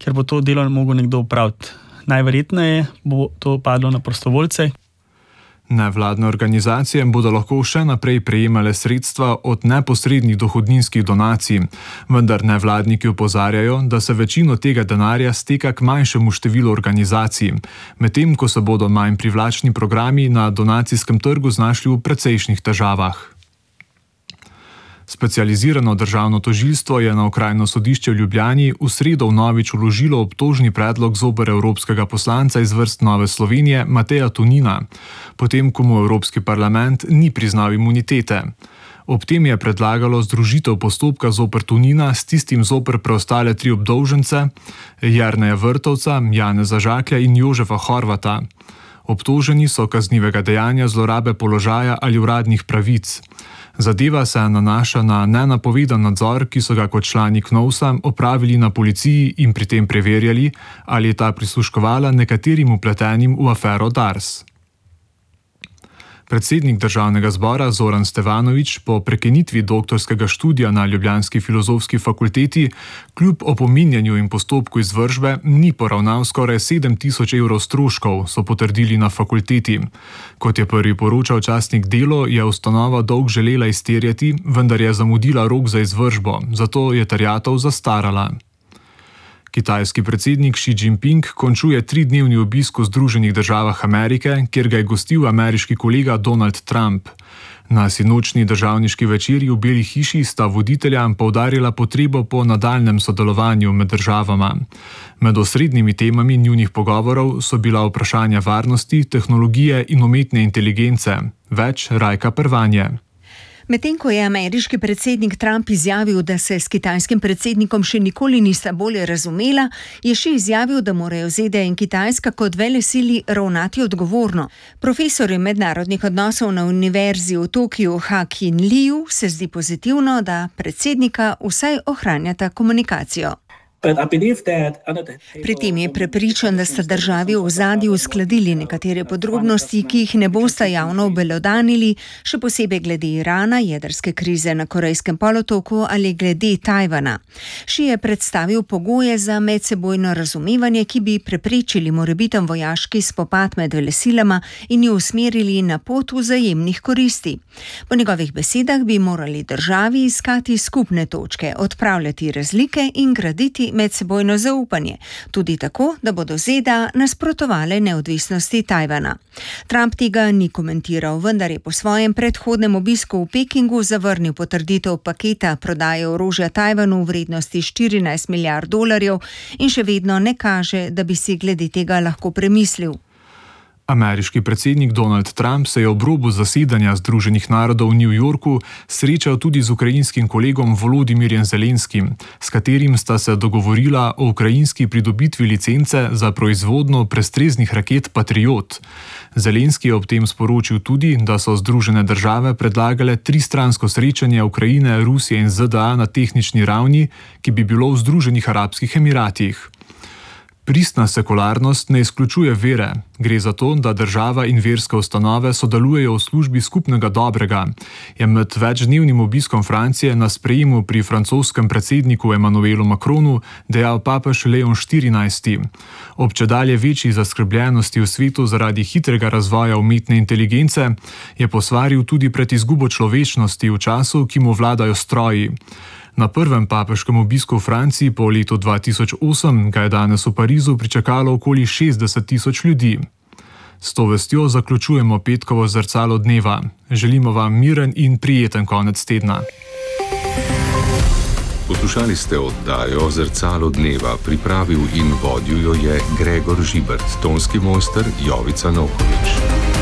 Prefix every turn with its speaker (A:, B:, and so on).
A: ker bo to delo mogel nekdo opraviti. Najverjetneje bo to padlo na prostovoljce.
B: Nevladne organizacije bodo lahko še naprej prejemale sredstva od neposrednih dohodninskih donacij, vendar nevladniki opozarjajo, da se večino tega denarja steka k manjšemu številu organizacij, medtem ko se bodo manj privlačni programi na donacijskem trgu znašli v precejšnjih težavah. Specializirano državno tožilstvo je na Okrajno sodišče v Ljubljani v sredo vnovič vložilo obtožni predlog zoper evropskega poslanca iz vrst Nove Slovenije Mateja Tonina, potem ko mu Evropski parlament ni priznal imunitete. Ob tem je predlagalo združitev postopka zoper Tonina s tistim zoper preostale 3 obdolžence, Jerneja Vrtovca, Janeza Žaklja in Jožefa Horvata. Obtoženi so kaznivega dejanja zlorabe položaja ali uradnih pravic. Zadeva se nanaša na nenapovedan nadzor, ki so ga kot člani KNOVS-a opravili na policiji in pri tem preverjali, ali je ta prisluškovala nekaterim vpletenim v afero Dars. Predsednik Državnega zbora Zoran Stevanović po prekinitvi doktorskega študija na ljubljanski filozofski fakulteti kljub opominjanju in postopku izvršbe ni poravnal skoraj 7.000 evrov stroškov, so potrdili na fakulteti. Kot je prvi poročal časnik Delo, je ustanova dolg želela izterjati, vendar je zamudila rok za izvršbo, zato je terjatev zastarala. Kitajski predsednik Xi Jinping končuje 3-dnevni obisk v Združenih državah Amerike, kjer ga je gostil ameriški kolega Donald Trump. Na sinočni državniški večerji v Beli hiši sta voditelja poudarila potrebo po nadaljnjem sodelovanju med državama. Med osrednjimi temami njunih pogovorov so bila vprašanja varnosti, tehnologije in umetne inteligence. Več Rajka Pervanje.
C: Medtem ko je ameriški predsednik Trump izjavil, da se s kitajskim predsednikom še nikoli nista bolje razumela, je še izjavil, da morajo ZDA in Kitajska kot velesili ravnati odgovorno. Profesor mednarodnih odnosov na univerzi v Tokiu Ha-Kin Liu se zdi pozitivno, da predsednika vsaj ohranjata komunikacijo. Pri tem je prepričan, da sta državi v ozadju uskladili nekatere podrobnosti, ki jih ne bosta javno obelodanili, še posebej glede Irana, jedrske krize na Korejskem polotoku ali glede Tajvana. Xi je predstavil pogoje za medsebojno razumevanje, ki bi preprečili morebiten vojaški spopad med velesilama in jo usmerili na pot vzajemnih koristi. Po njegovih besedah bi morali državi iskati skupne točke, odpravljati razlike in graditi medsebojno zaupanje, tudi tako, da bodo ZDA nasprotovale neodvisnosti Tajvana. Trump tega ni komentiral, vendar je po svojem predhodnem obisku v Pekingu zavrnil potrditev paketa prodaje orožja Tajvanu v vrednosti $14 milijard in še vedno ne kaže, da bi si glede tega lahko premislil.
B: Ameriški predsednik Donald Trump se je ob robu zasedanja Združenih narodov v New Yorku srečal tudi z ukrajinskim kolegom Volodimirjem Zelenskim, s katerim sta se dogovorila o ukrajinski pridobitvi licence za proizvodnjo prestreznih raket Patriot. Zelenski je ob tem sporočil tudi, da so Združene države predlagale 3-stransko srečanje Ukrajine, Rusije in ZDA na tehnični ravni, ki bi bilo v Združenih arabskih emiratih. Pristna sekularnost ne izključuje vere. Gre za to, da država in verske ustanove sodelujejo v službi skupnega dobrega, je med večdnevnim obiskom Francije na sprejemu pri francoskem predsedniku Emmanuelu Macronu dejal papež Leon XIV. Ob čedalje večji zaskrbljenosti v svetu zaradi hitrega razvoja umetne inteligence je posvaril tudi pred izgubo človečnosti v času, ki mu vladajo stroji. Na prvem papeškem obisku v Franciji po letu 2008 ga je danes v Parizu pričakalo okoli 60.000 ljudi. S to vestjo zaključujemo petkovo zrcalo dneva. Želimo vam miren in prijeten konec tedna.
D: Poslušali ste oddajo Zrcalo dneva, pripravil in vodil jo je Gregor Žibert, tonski mojster Jovica Novković.